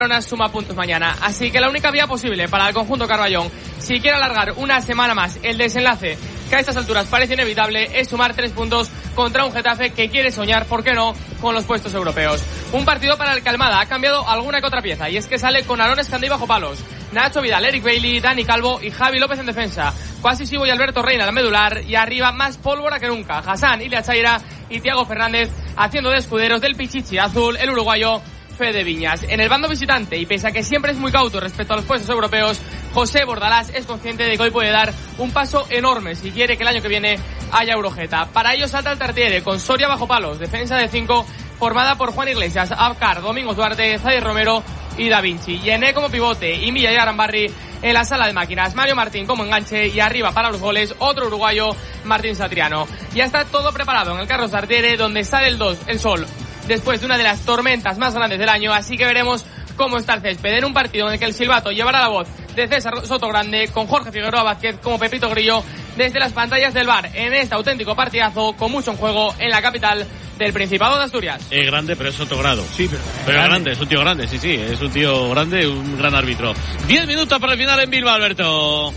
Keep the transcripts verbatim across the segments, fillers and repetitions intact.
suma puntos mañana, así que la única vía posible para el conjunto Carballón, si quiere alargar una semana más el desenlace que a estas alturas parece inevitable, es sumar tres puntos contra un Getafe que quiere soñar, ¿por qué no?, con los puestos europeos. Un partido para el que Almada ha cambiado alguna que otra pieza, y es que sale con Aaron Escandí bajo palos, Nacho Vidal, Eric Bailly, Dani Calvo y Javi López en defensa, Quasi Sibo y Alberto Reina la medular, y arriba más pólvora que nunca, Hassan, Ilia Chaira y Thiago Fernández haciendo de escuderos del Pichichi azul, el uruguayo Fede Viñas. En el bando visitante, y pese a que siempre es muy cauto respecto a los puestos europeos, José Bordalás es consciente de que hoy puede dar un paso enorme si quiere que el año que viene haya Eurogeta. Para ello salta el Tartiere con Soria bajo palos, defensa de cinco formada por Juan Iglesias, Abkar, Domingos Duarte, Zaire Romero y Da Vinci. Yené como pivote y Milla y Arambarri en la sala de máquinas, Mario Martín como enganche y arriba para los goles otro uruguayo, Martín Satriano. Ya está todo preparado en el Carlos Tartiere, donde sale el dos, el sol, después de una de las tormentas más grandes del año, así que veremos cómo está el césped en un partido en el que el silbato llevará la voz de César Sotogrande, con Jorge Figueroa Vázquez como Pepito Grillo desde las pantallas del bar, en este auténtico partidazo con mucho en juego en la capital del Principado de Asturias. Es grande, pero es Sotogrado. Sí, pero, pero grande. grande, es un tío grande, sí, sí, es un tío grande, un gran árbitro. Diez minutos para el final en Bilbao, Alberto.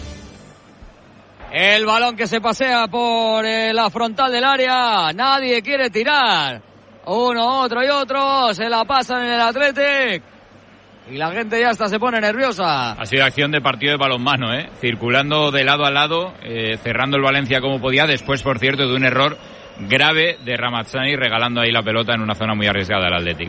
El balón que se pasea por eh, la frontal del área, nadie quiere tirar. Uno, otro y otro, se la pasan en el Athletic y la gente ya hasta se pone nerviosa. Ha sido acción de partido de balonmano, ¿eh? Circulando de lado a lado, eh, cerrando el Valencia como podía, después, por cierto, de un error grave de Ramazzani, regalando ahí la pelota en una zona muy arriesgada al Athletic.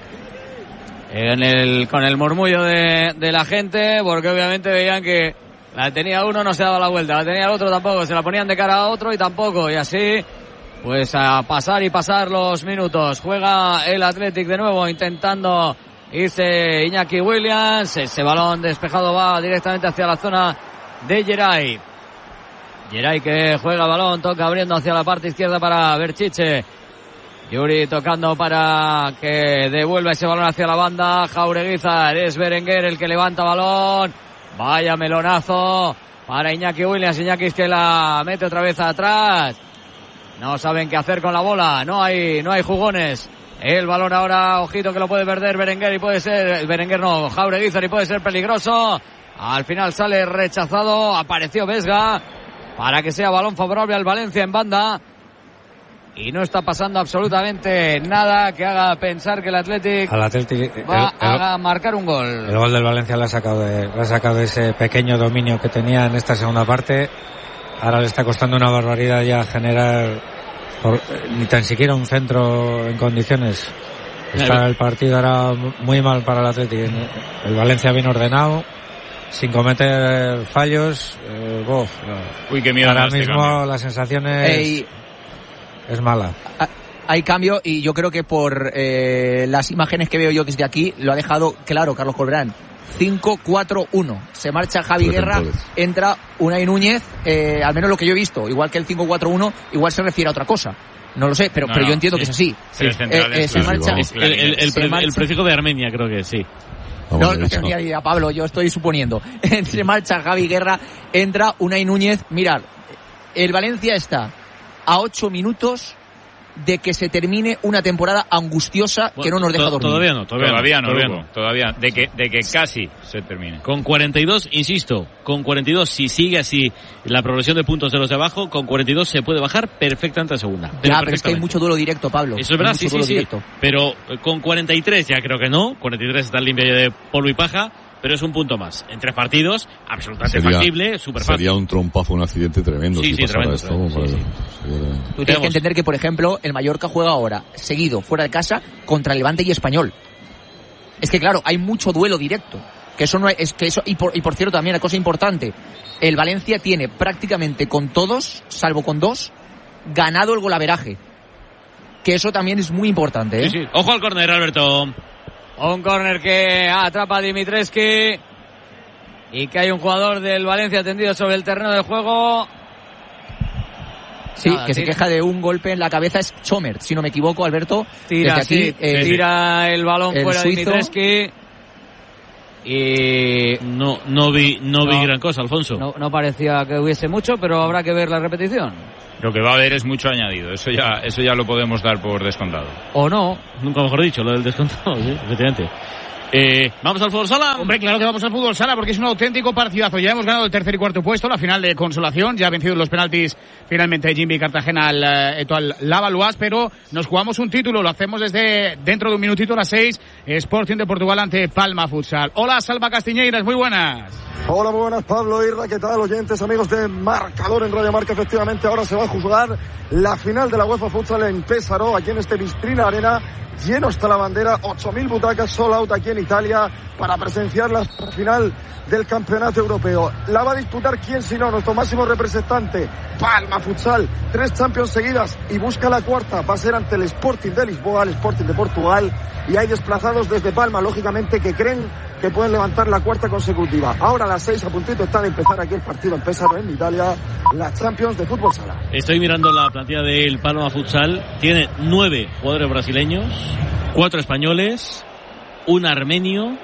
En el, con el murmullo de, de la gente, porque obviamente veían que la tenía uno, no se daba la vuelta, la tenía el otro tampoco, se la ponían de cara a otro y tampoco, y así pues a pasar y pasar los minutos. Juega el Athletic de nuevo intentando irse Iñaki Williams. Ese balón despejado va directamente hacia la zona de Geray. Geray que juega balón, toca abriendo hacia la parte izquierda para Berchiche. Yuri tocando para que devuelva ese balón hacia la banda. Jaureguizar, es Berenguer el que levanta balón. Vaya melonazo para Iñaki Williams. Iñaki que la mete otra vez atrás. No saben qué hacer con la bola, no hay, no hay jugones. El balón ahora, ojito que lo puede perder Berenguer y puede ser, Berenguer no, Jaureguizar y puede ser peligroso. Al final sale rechazado, apareció Vesga para que sea balón favorable al Valencia en banda. Y no está pasando absolutamente nada que haga pensar que el Athletic, Al Athletic va el, el, a marcar un gol. El gol del Valencia le ha sacado de, le ha sacado de ese pequeño dominio que tenía en esta segunda parte. Ahora le está costando una barbaridad ya generar por, ni tan siquiera un centro en condiciones. Está el partido ahora muy mal para el Athletic. El Valencia bien ordenado, sin cometer fallos. Eh, bof, Uy, qué miedo. Ahora este mismo cambio. la sensación es, Ey, es mala. Hay cambio y yo creo que por eh, las imágenes que veo yo desde aquí lo ha dejado claro Carlos Colbrán. cinco cuatro uno. Se marcha Javi Guerra, entra Unai Núñez, eh, al menos lo que yo he visto, igual que el cinco cuatro uno, igual se refiere a otra cosa. No lo sé, pero, no, pero yo no, entiendo sí. que es así. Sí. Eh, eh, se marcha, el, el, el, se pre, marcha. el prefijo de Armenia, creo que sí. No, no tengo ni idea, Pablo, yo estoy suponiendo. Se marcha Javi Guerra, entra Unai Núñez. Mirad, el Valencia está a ocho minutos de que se termine una temporada angustiosa que no nos deja dormir. Todavía no, todavía, Todavía no, todavía Lugo, no. todavía, de que, de que casi se termine. Con cuarenta y dos, insisto, con cuarenta y dos, si sigue así la progresión de puntos de los de abajo, con cuarenta y dos se puede bajar perfectamente a segunda. Ya, pero es que hay mucho duelo directo, Pablo. Eso es verdad, sí, sí, sí. Directo. Pero con cuarenta y tres ya creo que no. cuarenta y tres está limpia ya de polvo y paja, pero es un punto más. En tres partidos, absolutamente sería, factible, súper fácil. Sería un trompazo, un accidente tremendo. Sí, si sí, pasara tremendo. esto, tremendo vale, sí, sí. sería tremendo. Tú tienes que entender que, por ejemplo, el Mallorca juega ahora, seguido, fuera de casa, contra el Levante y Español. Es que, claro, hay mucho duelo directo. Que eso no es, es que eso, y por, y por cierto, también la cosa importante, el Valencia tiene prácticamente con todos, salvo con dos, ganado el golaveraje. Que eso también es muy importante, ¿eh? Sí, sí. Ojo al córner, Alberto. Un córner que atrapa a Dimitrescu y que hay un jugador del Valencia tendido sobre el terreno de juego. Sí, Nada, que tira. se queja de un golpe en la cabeza, es Chomer, si no me equivoco, Alberto. Tira, desde aquí, sí, eh, tira el balón el fuera de suizo. Dimitrescu y No, no vi, no, No. vi gran cosa, Alfonso. no, no parecía que hubiese mucho, pero habrá que ver la repetición. Lo que va a haber es mucho añadido. Eso ya, eso ya lo podemos dar por descontado. O no. Nunca mejor dicho, lo del descontado, sí, efectivamente. Eh, ¿Vamos al fútbol sala? Hombre, claro que vamos al fútbol sala porque es un auténtico partidazo. Ya hemos ganado el tercer y cuarto puesto, la final de consolación. Ya ha vencido los penaltis finalmente Jimmy Cartagena al uh, Etoile Lavalois, pero nos jugamos un título. Lo hacemos desde dentro de un minutito a las seis. Sporting de Portugal ante Palma Futsal. Hola, Salva Castiñeiras, muy buenas. Hola, muy buenas, Pablo Irra, ¿qué tal, oyentes, amigos de Marcador en Radio Marca? Efectivamente, ahora se va a jugar la final de la UEFA Futsal en Pesaro, aquí en este Bistrina Arena. Lleno está la bandera, ocho mil butacas, sold out aquí en Italia para presenciar la final del campeonato europeo. La va a disputar quién sino nuestro máximo representante, Palma Futsal, tres Champions seguidas y busca la cuarta, va a ser ante el Sporting de Lisboa, el Sporting de Portugal, y hay desplazados desde Palma, lógicamente, que creen que pueden levantar la cuarta consecutiva. Ahora a las seis a puntito está de empezar aquí el partido en Pesaro, en Italia, la Champions de fútbol sala. Estoy mirando la plantilla del Palma Futsal, tiene nueve jugadores brasileños, cuatro españoles, un armenio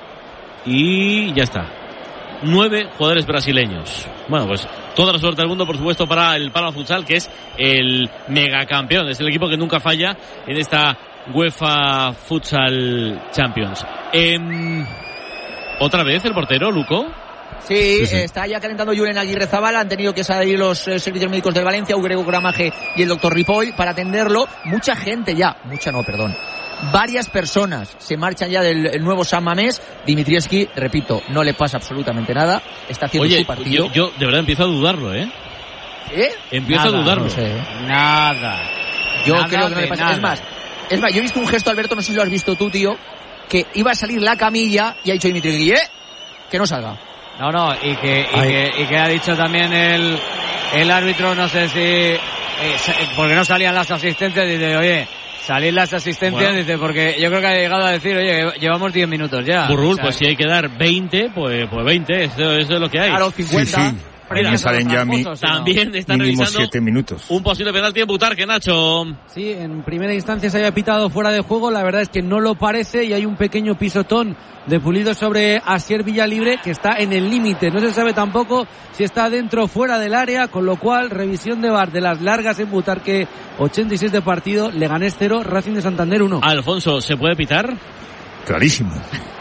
y ya está. Nueve jugadores brasileños. Bueno, pues toda la suerte del mundo, por supuesto, para el Palma Futsal, que es el megacampeón, es el equipo que nunca falla en esta UEFA Futsal Champions. Eh, ¿Otra vez el portero, Luco? Sí, sí, sí. Está ya calentando Julen Aguirre Zabala. Han tenido que salir los eh, servicios médicos de Valencia, Ugrego Gramaje y el doctor Ripoll para atenderlo. Mucha gente ya, mucha no, perdón. Varias personas se marchan ya del el nuevo San Mamés. Dimitrievski, repito, no le pasa absolutamente nada. Está haciendo Oye, su partido. Yo, yo de verdad empiezo a dudarlo, ¿eh? ¿Eh? Empiezo nada, a dudarlo. No sé. Nada. Yo nada creo que no le pasa. Nada. Es más, es más, yo he visto un gesto, Alberto, no sé si lo has visto tú, tío, que iba a salir la camilla y ha dicho Dimitrievski, ¿eh? Que no salga. No, no, y que, y que, y que ha dicho también el, el árbitro, no sé si, eh, porque no salían las asistencias, dice, oye, salir las asistencias, bueno. Dice, porque yo creo que ha llegado a decir, oye, llevamos diez minutos ya. Burrul, o sea, pues si hay que dar veinte, pues, pues veinte, eso, eso es lo que hay. Claro, cincuenta. Sí, sí. Mira, salen ya mi, también están mínimo revisando siete minutos. Un posible penalti en Butarque, Nacho. Sí, en primera instancia se había pitado fuera de juego, la verdad es que no lo parece y hay un pequeño pisotón de Pulido sobre Asier Villalibre que está en el límite, no se sabe tampoco si está dentro o fuera del área, con lo cual revisión de V A R de las largas en Butarque, ochenta y seis de partido, Leganés cero, Racing de Santander uno. Alfonso, ¿se puede pitar? Clarísimo.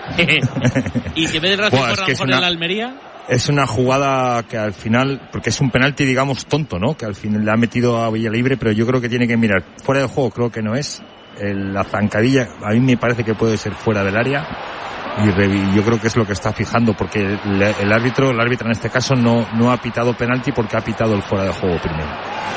¿Y que ve el Racing Buah, por es que es en una... la Almería? Es una jugada que al final, porque es un penalti, digamos, tonto, ¿no? Que al final le ha metido a Villalibre, pero yo creo que tiene que mirar. Fuera del juego creo que no es. El, la zancadilla, a mí me parece que puede ser fuera del área. Y revi, yo creo que es lo que está fijando, porque el, el árbitro, el árbitro en este caso no, no ha pitado penalti porque ha pitado el fuera de juego primero.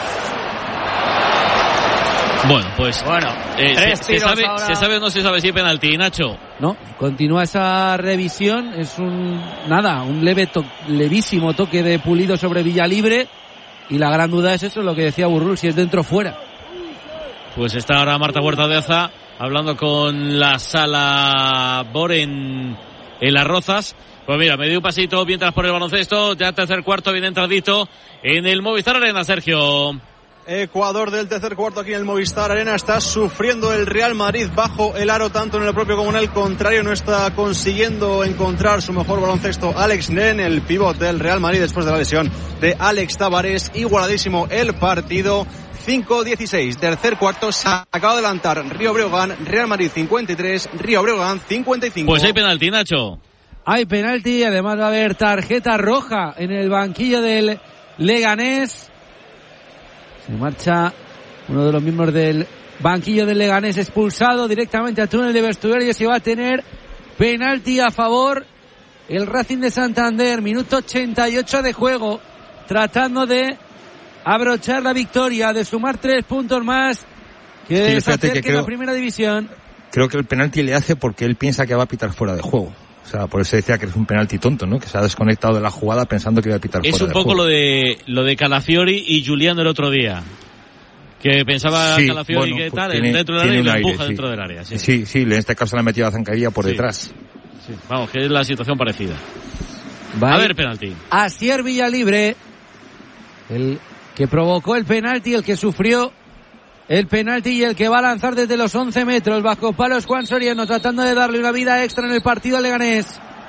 Bueno, pues bueno, eh, se, se, sabe, ahora... se sabe o no se sabe si hay penalti, Nacho. No, continúa esa revisión, es un nada, un leve to, levísimo toque de Pulido sobre Villalibre y la gran duda es eso, lo que decía Burrul, si es dentro o fuera. Pues está ahora Marta Huerta de Aza hablando con la sala Boren en Las Rozas. Pues mira, me dio un pasito mientras por el baloncesto, ya tercer cuarto viene entradito en el Movistar Arena, Sergio. Ecuador del tercer cuarto aquí en el Movistar Arena. Está sufriendo el Real Madrid bajo el aro, tanto en el propio como en el contrario. No está consiguiendo encontrar su mejor baloncesto Alex Nen, el pívot del Real Madrid después de la lesión de Alex Tavares. Igualadísimo el partido, cinco dieciséis, tercer cuarto. Se acaba de adelantar Río Breogán, Real Madrid cincuenta y tres, Río Breogán cincuenta y cinco. Pues hay penalti, Nacho. Hay penalti, además va a haber tarjeta roja en el banquillo del Leganés. Se marcha uno de los miembros del banquillo del Leganés, expulsado directamente al túnel de vestuarios y va a tener penalti a favor el Racing de Santander. Minuto ochenta y ocho de juego, tratando de abrochar la victoria, de sumar tres puntos más que sí, se acerque que creo, a la primera división. Creo que el penalti le hace porque él piensa que va a pitar fuera de juego. O sea, por eso decía que es un penalti tonto, ¿no? Que se ha desconectado de la jugada pensando que iba a pitar fuera de juego. Es un poco lo de lo de Calafiori y Julián el otro día. Que pensaba sí, Calafiori bueno, que pues tal, tiene, dentro del área y lo empuja aire, dentro sí. del área. Sí. sí, sí, en este caso le ha metido la zancadilla por sí. detrás. Sí. Vamos, que es la situación parecida. Vale. A ver, penalti. Asier Villalibre, el que provocó el penalti, el que sufrió el penalti y el que va a lanzar desde los once metros bajo palos Juan Soriano, tratando de darle una vida extra en el partido al Leganés.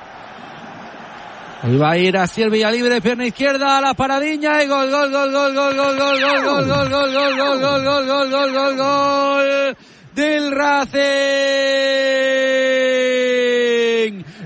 Ahí va a ir Asier Villalibre, pierna izquierda, a la paradiña y gol, gol, gol, gol, gol, gol, gol, gol, gol, gol, gol, gol, gol, gol, gol, gol, gol, gol, gol del Racing.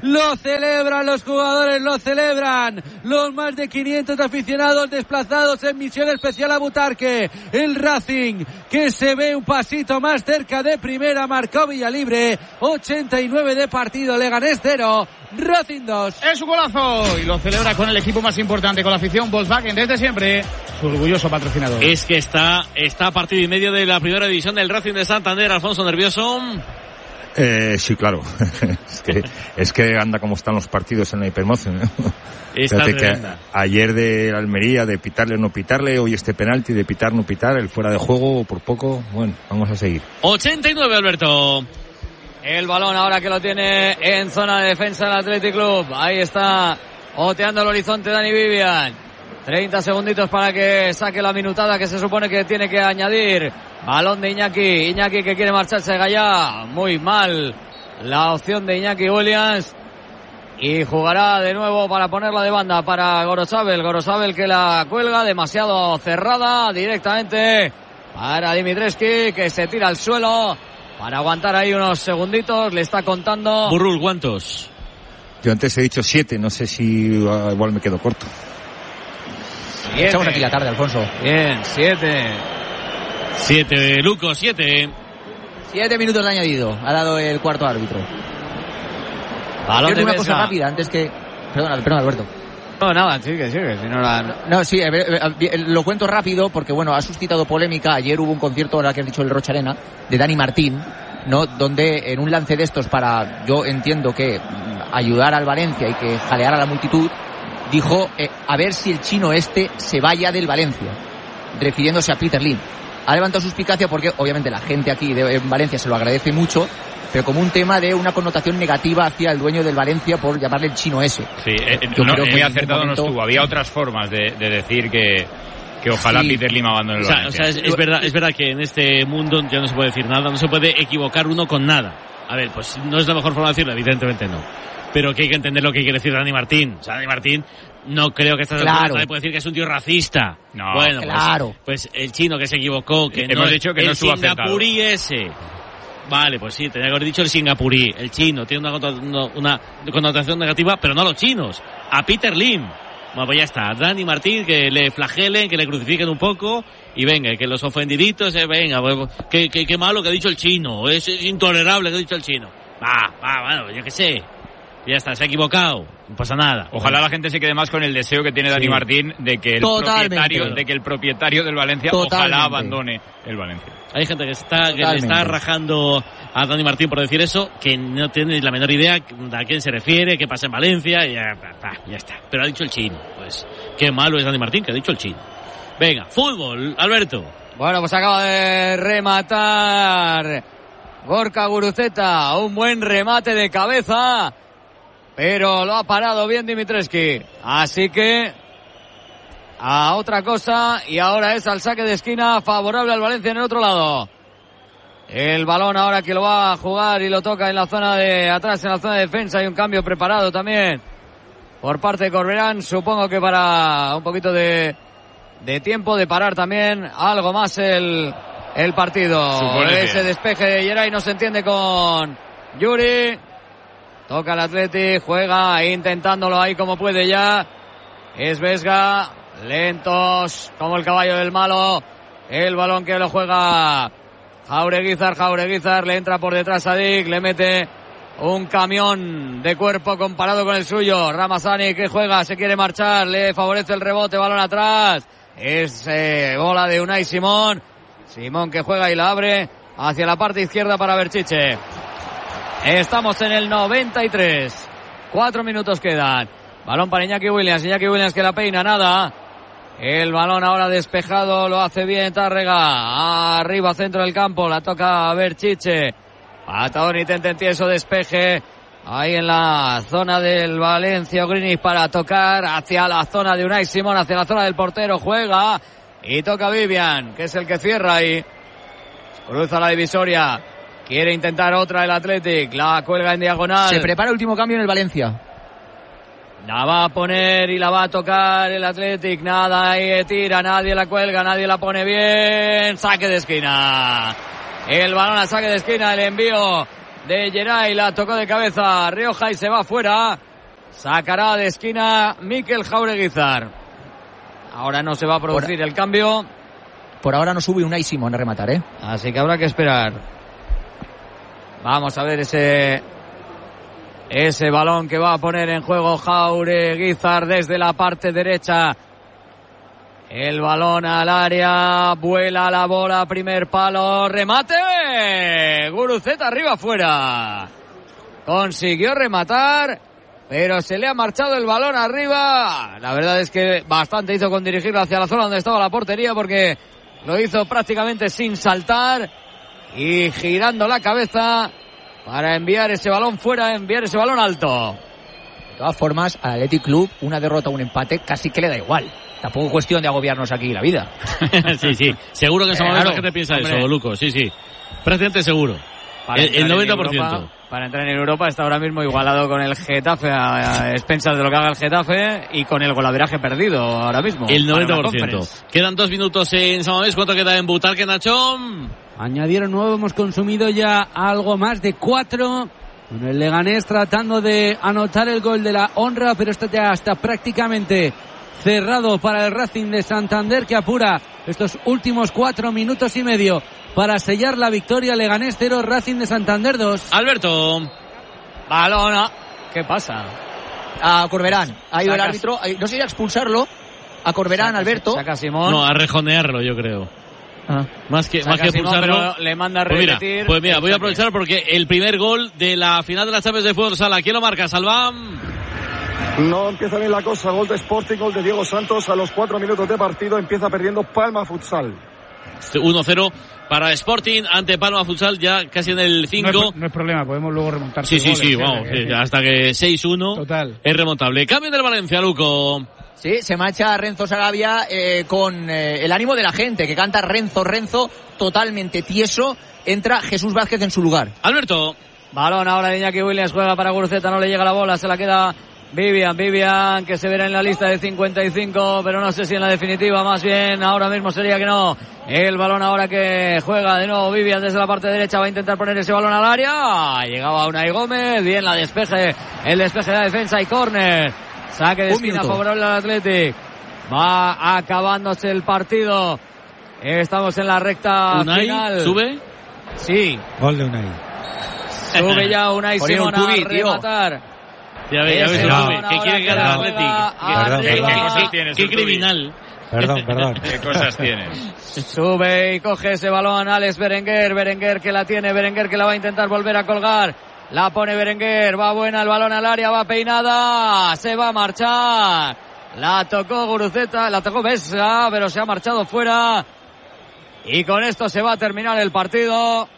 lo celebran los jugadores, lo celebran los más de quinientos aficionados desplazados en misión especial a Butarque. El Racing, que se ve un pasito más cerca de primera, marcó Villalibre, ochenta y nueve de partido, Leganés cero, Racing dos. Es un golazo y lo celebra con el equipo más importante, con la afición Volkswagen desde siempre, su orgulloso patrocinador. Es que está, está a partido y medio de la primera división del Racing de Santander. Alfonso, ¿nervioso? Eh, sí, claro. es, que, es que anda como están los partidos en la Hypermotion, ¿eh? Está que ayer de la Almería, de pitarle o no pitarle, hoy este penalti de pitar no pitar, el fuera de juego por poco. Bueno, vamos a seguir. ochenta y nueve, Alberto. El balón ahora que lo tiene en zona de defensa el Athletic Club. Ahí está oteando el horizonte Dani Vivian. treinta segunditos para que saque la minutada que se supone que tiene que añadir. Balón de Iñaki. Iñaki que quiere marcharse de Gallá. Muy mal la opción de Iñaki Williams. Y jugará de nuevo para ponerla de banda para Gorosabel. Gorosabel que la cuelga demasiado cerrada directamente para Dimitrescu, que se tira al suelo para aguantar ahí unos segunditos. Le está contando. Burrul, ¿cuántos? Yo antes he dicho siete, no sé si uh, igual me quedo corto. Siete. Echamos aquí la tarde, Alfonso. Bien, siete. Siete, Luco, siete. Siete minutos de añadido. Ha dado el cuarto árbitro. Balón Quiero de una Vesga. cosa rápida antes que... Perdona, perdona, Alberto. No, nada, sigue, sigue. Si no, la... no, sí, eh, eh, lo cuento rápido porque, bueno, ha suscitado polémica. Ayer hubo un concierto, ahora que has dicho el Rocha Arena, de Dani Martín, ¿no? Donde en un lance de estos para, yo entiendo que ayudar al Valencia y que jalear a la multitud, dijo, eh, a ver si el chino este se vaya del Valencia, refiriéndose a Peter Lim. Ha levantado suspicacia porque, obviamente, la gente aquí de, en Valencia se lo agradece mucho, pero como un tema de una connotación negativa hacia el dueño del Valencia por llamarle el chino ese. Sí, eh, no, muy acertado momento... no estuvo. Había otras formas de, de decir que, que ojalá sí. Peter Lim abandone el o sea, Valencia. O sea, es, es, verdad, es verdad que en este mundo ya no se puede decir nada, no se puede equivocar uno con nada. A ver, pues no es la mejor forma de decirlo, evidentemente no. Pero que hay que entender lo que quiere decir Dani Martín. O sea, Dani Martín no creo que esta claro. persona puede decir que es un tío racista. No, bueno, claro. Pues, pues el chino que se equivocó, que hemos no dicho que el no estuvo singapurí ese. Vale, pues sí, tenía que haber dicho el singapurí. El chino tiene una, una connotación negativa, pero no a los chinos. A Peter Lim. Bueno, pues ya está. Dani Martín, que le flagelen, que le crucifiquen un poco. Y venga, que los ofendiditos, eh, venga, pues, qué, qué, qué malo que ha dicho el chino. Es, es intolerable que ha dicho el chino. Va, va, bueno, yo qué sé. Ya está, se ha equivocado, no pasa nada. Ojalá la gente se quede más con el deseo que tiene Dani sí. Martín de que el Totalmente. propietario, de que el propietario del Valencia Totalmente. ojalá abandone el Valencia. Hay gente que está que le está rajando a Dani Martín por decir eso, que no tiene la menor idea a quién se refiere, qué pasa en Valencia, y ya, ya está. Pero ha dicho el chino, pues qué malo es Dani Martín que ha dicho el chino. Venga, fútbol, Alberto. Bueno, pues acaba de rematar Gorka Guruceta, un buen remate de cabeza, pero lo ha parado bien Dimitrescu. Así que a otra cosa, y ahora es al saque de esquina favorable al Valencia en el otro lado. El balón ahora que lo va a jugar y lo toca en la zona de atrás, en la zona de defensa. Hay un cambio preparado también por parte de Corberán, supongo que para un poquito de, de tiempo de parar también algo más el, el partido. Supone Ese bien. despeje de Geray no se entiende con Yuri. Toca el Atleti, juega intentándolo ahí como puede ya. Es Vesga, lentos como el caballo del malo. El balón que lo juega Jaureguizar, Jaureguizar le entra por detrás a Dick, le mete un camión de cuerpo comparado con el suyo. Ramazani que juega, se quiere marchar, le favorece el rebote, balón atrás. Es eh, bola de Unai Simón. Simón que juega y la abre hacia la parte izquierda para Berchiche. Estamos en el noventa y tres. Cuatro minutos quedan. Balón para Iñaki Williams. Iñaki Williams que la peina, nada. El balón ahora despejado, lo hace bien Tárrega. Arriba, centro del campo, la toca Berchiche. Patadón intenta en tieso despeje. Ahí en la zona del Valencia Greenwich para tocar hacia la zona de Unai Simón, hacia la zona del portero. Juega y toca Vivian, que es el que cierra ahí. Cruza la divisoria. Quiere intentar otra el Athletic. La cuelga en diagonal. Se prepara el último cambio en el Valencia. La va a poner y la va a tocar el Athletic. Nada, ahí tira, nadie la cuelga, nadie la pone bien. Saque de esquina. El balón a saque de esquina, el envío de Geray, la tocó de cabeza Rioja y se va fuera. Sacará de esquina Mikel Jaureguizar. Ahora no se va a producir por, el cambio. Por ahora no sube Unai Simón a rematar, ¿eh? Así que habrá que esperar. Vamos a ver ese ese balón que va a poner en juego Jaureguizar desde la parte derecha. El balón al área, vuela la bola, primer palo, remate. Guruceta arriba afuera. Consiguió rematar, pero se le ha marchado el balón arriba. La verdad es que bastante hizo con dirigirlo hacia la zona donde estaba la portería, porque lo hizo prácticamente sin saltar y girando la cabeza para enviar ese balón fuera, enviar ese balón alto. De todas formas, al Athletic Club, una derrota o un empate casi que le da igual. Tampoco es cuestión de agobiarnos aquí la vida. Sí, sí. Seguro que en ese momento claro, la gente piensa hombre. eso, Luco. Sí, sí. Prácticamente seguro. Para el, el noventa por ciento. Europa, para entrar en Europa está ahora mismo igualado con el Getafe a, a expensas de lo que haga el Getafe y con el golaveraje perdido ahora mismo. El noventa por ciento. Quedan dos minutos en San Mamés. ¿Cuánto queda en Butarque, Nachón? Añadieron nueve, hemos consumido ya algo más de cuatro. Con el Leganés tratando de anotar el gol de la honra, pero esto ya está prácticamente cerrado para el Racing de Santander, que apura estos últimos cuatro minutos y medio para sellar la victoria. Leganés cero, Racing de Santander dos. Alberto. Balona. ¿Qué pasa? A Corberán. Ha ido Saca, el árbitro. No sé si a expulsarlo. A Corberán, saca, Alberto. Saca Simón. No, a rejonearlo, yo creo. Ah. Más que, Saca más que Simón, expulsarlo. le manda a pues mira, repetir. pues mira, voy a aprovechar porque el primer gol de la final de la Champions de Fútbol Sala, ¿quién lo marca? Salvam. No empieza bien la cosa. Gol de Sporting, gol de Diego Santos. A los cuatro minutos de partido empieza perdiendo Palma Futsal. uno cero para Sporting ante Palma Futsal, ya casi en el cinco. No, no es problema, podemos luego remontar. Sí, sí, goles, sí, ¿eh? vamos, Que, sí, hasta que seis uno Total. es remontable. Cambio del Valencia, Luco. Sí, se marcha Renzo Sarabia eh, con eh, el ánimo de la gente, que canta Renzo, Renzo, totalmente tieso. Entra Jesús Vázquez en su lugar. Alberto. Balón ahora de Iñaki Williams, juega para Guruceta, no le llega la bola, se la queda Vivian, Vivian, que se verá en la lista de cincuenta y cinco, pero no sé si en la definitiva, más bien ahora mismo sería que no. El balón ahora que juega de nuevo Vivian desde la parte derecha, va a intentar poner ese balón al área. Llegaba Unai Gómez, bien la despeje, el despeje de la defensa y córner. Saque de esquina favorable al Athletic. Va acabándose el partido. Estamos en la recta Unai, final. ¿sube? Sí. Gol de Unai. Sube ya Unai Simón a rematar. Ya ve, ya ves, no, ¿qué quiere que haga el Athletic? ¿Qué cosas tienes? Qué criminal. Perdón, perdón. ¿Qué cosas tienes? Sube y coge ese balón Alex Berenguer. Berenguer que la tiene, Berenguer que la va a intentar volver a colgar. La pone Berenguer, va buena el balón al área, va peinada, se va a marchar. La tocó Guruceta, la tocó Besa, pero se ha marchado fuera. Y con esto se va a terminar el partido.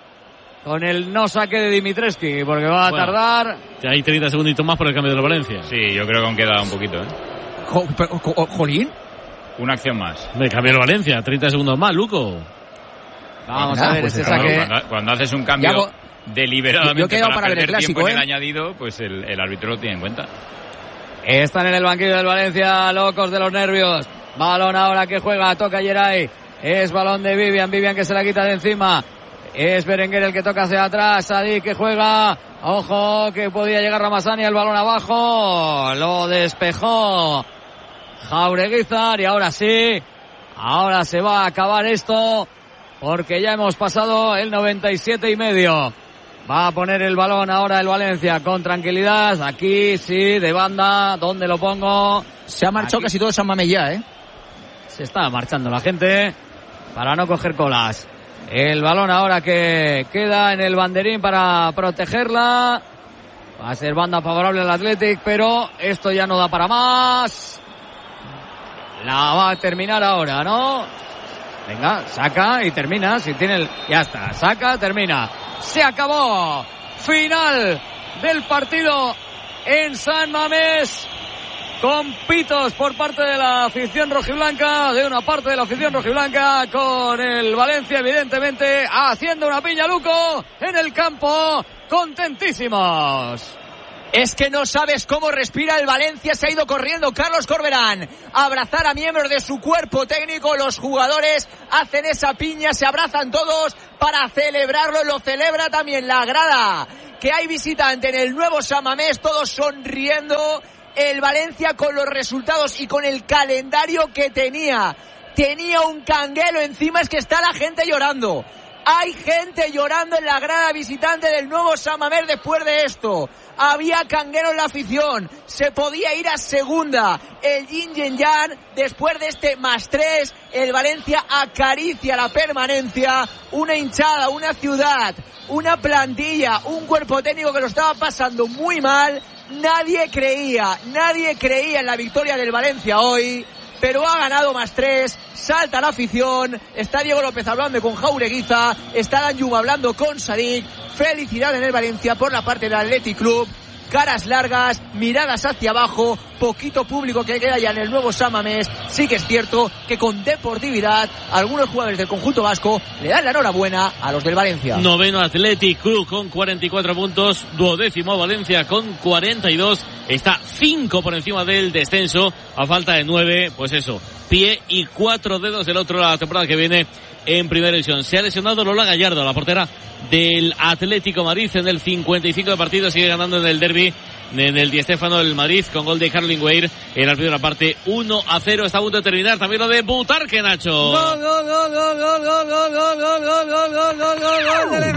Con el no saque de Dimitrescu, porque va a bueno, tardar. Hay treinta segunditos más por el cambio de la Valencia. Sí, yo creo que aún queda un poquito, ¿eh? Jo, pero, jo, ¿Jolín? Una acción más. Me cambió el Valencia, treinta segundos más, Luco. Vamos ah, a ver pues ese Claro, saque. cuando, cuando haces un cambio hago, deliberadamente yo, yo para, para perder ver el clásico, tiempo ¿eh? en el añadido, pues el, el árbitro lo tiene en cuenta. Están en el banquillo del Valencia, locos de los nervios. Balón ahora que juega, toca Geray. Es balón de Vivian, Vivian que se la quita de encima. Es Berenguer el que toca hacia atrás. Sadik que juega. Ojo que podía llegar Ramazani, el balón abajo. Lo despejó Jaureguizar y ahora sí. Ahora se va a acabar esto porque ya hemos pasado el noventa y siete y medio. Va a poner el balón ahora el Valencia con tranquilidad. Aquí sí, de banda. ¿Dónde lo pongo? Se ha marchado Aquí. casi todo San Mamés ya, ¿eh? Se está marchando la gente para no coger colas. El balón ahora que queda en el banderín para protegerla. Va a ser banda favorable al Athletic, pero esto ya no da para más. La va a terminar ahora, ¿no? Venga, saca y termina. Si tiene el... Ya está, saca, termina. Se acabó. Final del partido en San Mamés. Con pitos por parte de la afición rojiblanca, de una parte de la afición rojiblanca, con el Valencia evidentemente haciendo una piña, Luco, en el campo, contentísimos. Es que no sabes cómo respira el Valencia. Se ha ido corriendo Carlos Corberán a abrazar a miembros de su cuerpo técnico. Los jugadores hacen esa piña, se abrazan todos para celebrarlo. Lo celebra también la grada, que hay visitante en el nuevo San Mamés, todos sonriendo. El Valencia con los resultados y con el calendario que tenía. Tenía un canguelo encima, es que está la gente llorando. Hay gente llorando en la grada visitante del nuevo San Mamés después de esto. Había canguero en la afición. Se podía ir a segunda. El Yin Yen Yang, después de este más tres, el Valencia acaricia la permanencia. Una hinchada, una ciudad, una plantilla, un cuerpo técnico que lo estaba pasando muy mal. Nadie creía, nadie creía en la victoria del Valencia hoy. Pero ha ganado más tres, salta la afición, está Diego López hablando con Jaureguiza, está Danjuma hablando con Sadik. Felicidad en el Valencia por la parte del Athletic Club. Caras largas, miradas hacia abajo, poquito público que queda ya en el nuevo San Mamés. Sí que es cierto que con deportividad algunos jugadores del conjunto vasco le dan la enhorabuena a los del Valencia. Noveno Athletic Club con cuarenta y cuatro puntos, duodécimo Valencia con cuarenta y dos, está cinco por encima del descenso, a falta de nueve, pues eso, pie y cuatro dedos del otro la temporada que viene en primera división. Se ha lesionado Lola Gallardo, la portera del Atlético Madrid, en el cincuenta y cinco de partido, sigue ganando en el derbi en el Di Stéfano del Madrid con gol de Carling Weir en la primera parte. Uno a cero, está a punto de terminar también lo de Butarque, Nacho. Gol, gol, gol, gol, gol, gol, gol, gol, gol, gol, gol, gol, gol, gol, gol de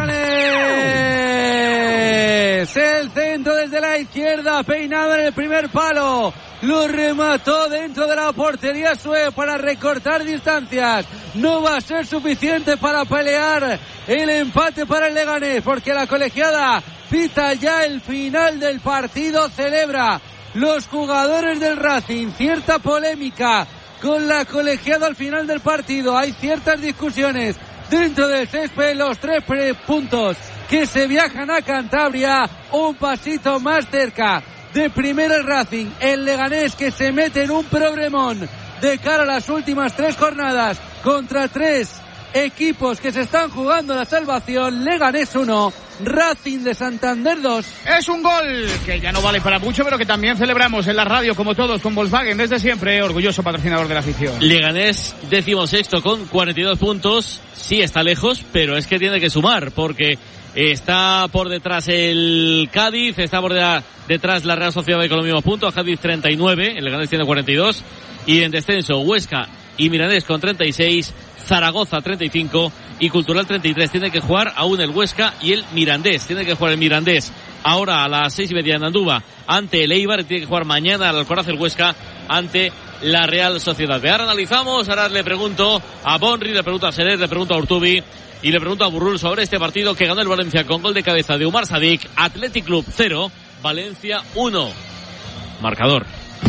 Leganés. El centro desde la izquierda, peinado en el primer palo. Lo remató dentro de la portería Sue para recortar distancias. No va a ser suficiente para pelear el empate para el Leganés, porque la colegiada pita ya el final del partido. Celebra los jugadores del Racing cierta polémica con la colegiada al final del partido. Hay ciertas discusiones dentro del césped. Los tres puntos que se viajan a Cantabria, un pasito más cerca de primero el Racing. El Leganés, que se mete en un problemón de cara a las últimas tres jornadas contra tres equipos que se están jugando la salvación. Leganés uno, Racing de Santander dos. Es un gol que ya no vale para mucho, pero que también celebramos en la radio, como todos, con Volkswagen desde siempre, orgulloso patrocinador de la afición. Leganés decimosexto con cuarenta y dos puntos. Sí, está lejos, pero es que tiene que sumar, porque está por detrás el Cádiz, está por de, detrás la Real Sociedad con los mismos puntos. Cádiz treinta y nueve, el Leganés tiene cuarenta y dos, y en descenso Huesca y Mirandés con treinta y seis, Zaragoza treinta y cinco y Cultural treinta y tres. Tiene que jugar aún el Huesca y el Mirandés. Tiene que jugar el Mirandés ahora a las seis y media en Andúba ante el Eibar. Tiene que jugar mañana al Alcoraz el Huesca ante la Real Sociedad. Ahora analizamos, ahora le pregunto a Bonri, le pregunto a Seret, le pregunto a Urtubi y le pregunto a Burrul sobre este partido que ganó el Valencia con gol de cabeza de Umar Sadik. Athletic Club cero, Valencia uno. Marcador.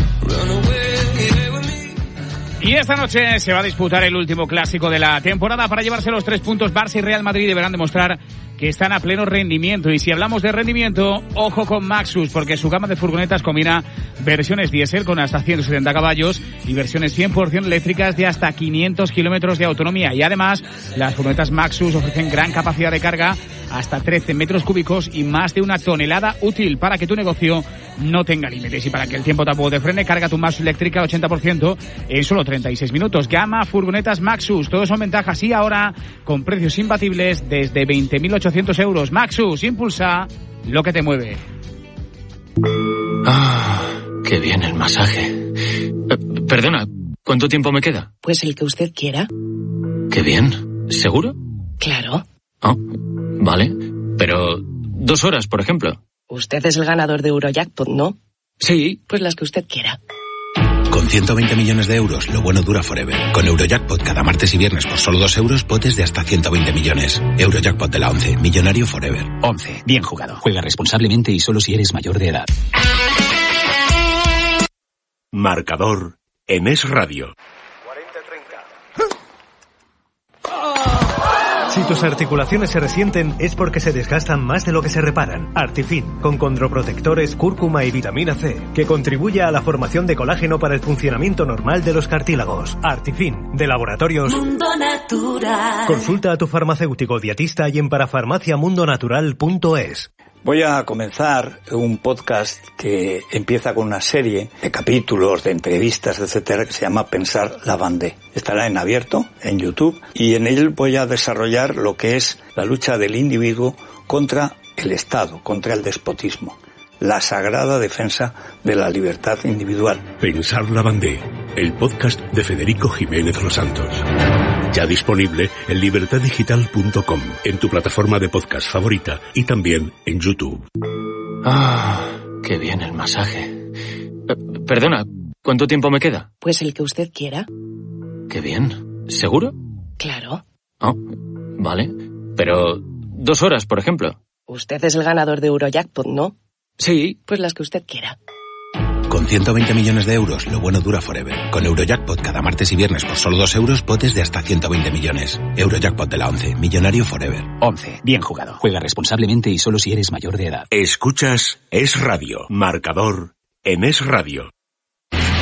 Y esta noche se va a disputar el último clásico de la temporada. Para llevarse los tres puntos, Barça y Real Madrid deberán demostrar que están a pleno rendimiento. Y si hablamos de rendimiento, ojo con Maxus, porque su gama de furgonetas combina versiones diésel con hasta ciento setenta caballos y versiones cien por ciento eléctricas de hasta quinientos kilómetros de autonomía. Y además, las furgonetas Maxus ofrecen gran capacidad de carga, hasta trece metros cúbicos y más de una tonelada útil, para que tu negocio no tenga límites. Y para que el tiempo tampoco te frene, carga tu Maxus eléctrica al ochenta por ciento en solo treinta y seis minutos. Gama furgonetas Maxus, todos son ventajas y ahora con precios imbatibles desde veinte mil ochocientos euros. Maxus, impulsa lo que te mueve. Ah, qué bien el masaje. Eh, perdona, ¿cuánto tiempo me queda? Pues el que usted quiera. Qué bien. ¿Seguro? Claro. Oh, vale. Pero dos horas, por ejemplo. Usted es el ganador de Eurojackpot, ¿no? Sí. Pues las que usted quiera. Con ciento veinte millones de euros, lo bueno dura forever. Con Eurojackpot cada martes y viernes por solo dos euros, potes de hasta ciento veinte millones. Eurojackpot de la once, millonario forever. once, bien jugado. Juega responsablemente y solo si eres mayor de edad. Marcador en Es Radio. Si tus articulaciones se resienten es porque se desgastan más de lo que se reparan. Artifin, con condroprotectores, cúrcuma y vitamina C, que contribuye a la formación de colágeno para el funcionamiento normal de los cartílagos. Artifin, de Laboratorios Mundo Natural. Consulta a tu farmacéutico dietista y en parafarmaciamundonatural punto es. Voy a comenzar un podcast que empieza con una serie de capítulos, de entrevistas, etcétera, que se llama Pensar la Vendée. Estará en abierto, en YouTube, y en él voy a desarrollar lo que es la lucha del individuo contra el Estado, contra el despotismo. La sagrada defensa de la libertad individual. Pensar la Vendée, el podcast de Federico Jiménez Los Santos. Ya disponible en libertad digital punto com, en tu plataforma de podcast favorita y también en YouTube. Ah, qué bien el masaje. Eh, perdona, ¿cuánto tiempo me queda? Pues el que usted quiera. Qué bien. ¿Seguro? Claro. Oh, vale. Pero dos horas, por ejemplo. Usted es el ganador de Eurojackpot, ¿no? Sí. Pues las que usted quiera. Con ciento veinte millones de euros, lo bueno dura forever. Con Eurojackpot cada martes y viernes por solo dos euros, potes de hasta ciento veinte millones. Eurojackpot de la once, millonario forever. once. Bien jugado. Juega responsablemente y solo si eres mayor de edad. Escuchas Es Radio, marcador en Es Radio.